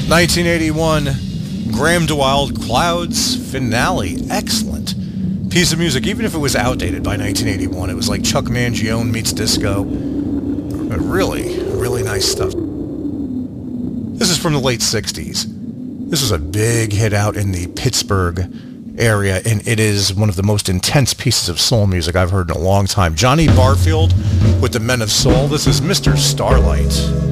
1981, Graham DeWilde, Clouds Finale. Excellent piece of music, even if it was outdated by 1981. It was like Chuck Mangione meets disco. Really, really nice stuff. This is from the late 60s. This was a big hit out in the Pittsburgh area, and it is one of the most intense pieces of soul music I've heard in a long time. Johnny Barfield with the Men of Soul. This is Mr. Starlight.